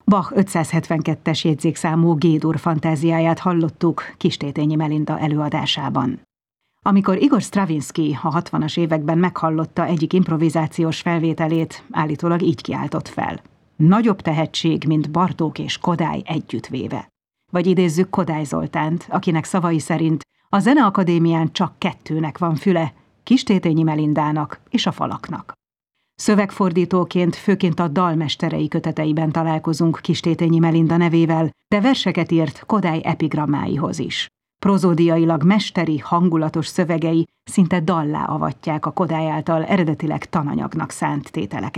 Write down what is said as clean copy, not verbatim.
Bach 572-es jegyzékszámú G-dur fantáziáját hallottuk Kistétényi Melinda előadásában. Amikor Igor Stravinsky a 60-as években meghallotta egyik improvizációs felvételét, állítólag így kiáltott fel: nagyobb tehetség, mint Bartók és Kodály együttvéve. Vagy idézzük Kodály Zoltánt, akinek szavai szerint a Zeneakadémián csak kettőnek van füle, Kistétényi Melindának és a falaknak. Szövegfordítóként főként a dalmesterei köteteiben találkozunk Kistétényi Melinda nevével, de verseket írt Kodály epigrammáihoz is. Prozódiailag mesteri, hangulatos szövegei szinte dallá avatják a Kodály által eredetileg tananyagnak szánt tételeket.